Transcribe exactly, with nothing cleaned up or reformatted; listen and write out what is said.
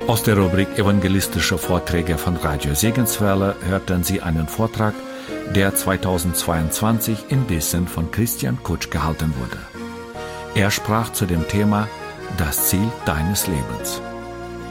Aus der Rubrik Evangelistische Vorträge von Radio Segenswelle hörten Sie einen Vortrag, der zweitausendzweiundzwanzig in Bissen von Christian Kutsch gehalten wurde. Er sprach zu dem Thema Das Ziel deines Lebens.